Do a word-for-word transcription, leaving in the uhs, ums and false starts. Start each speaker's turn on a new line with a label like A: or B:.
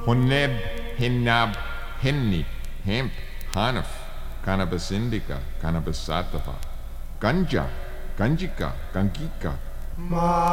A: Honeb, Hinnab, Hinnip, Hemp, Hanaf, Cannabis indica, Cannabis sativa, Ganja, Ganjika, Gangika,